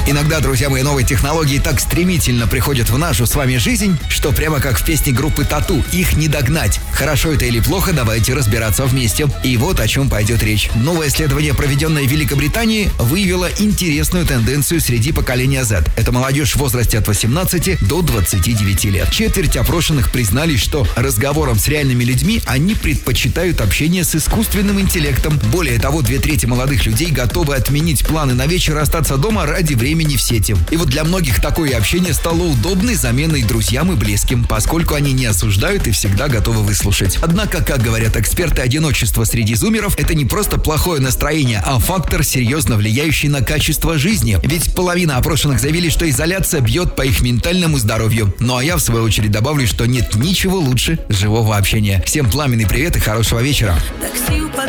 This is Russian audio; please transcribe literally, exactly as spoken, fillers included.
Иногда, друзья мои, новые технологии так стремительно приходят в нашу с вами жизнь, что прямо как в песне группы Тату, их не догнать. Хорошо это или плохо, давайте разбираться вместе. И вот о чем пойдет речь. Новое исследование, проведенное в Великобритании, выявило интересную тенденцию среди поколения Z. Это молодежь в возрасте от восемнадцати до двадцати девяти лет. Четверть опрошенных признались, что разговором с реальными людьми они предпочитают общение с искусственным интеллектом. Более того, две трети молодых людей готовы отменить планы на вечер и остаться дома ради времени в сети. И вот для многих такое общение стало удобной заменой друзьям и близким, поскольку они не осуждают и всегда готовы выслушать. Однако, как говорят эксперты, одиночество среди зумеров – это не просто плохое настроение, а фактор, серьезно влияющий на качество жизни. Ведь половина опрошенных заявили, что изоляция бьет по их ментальному здоровью. Ну а я, в свою очередь, добавлю, что нет ничего лучше живого общения. Всем пламенный привет и хорошего вечера.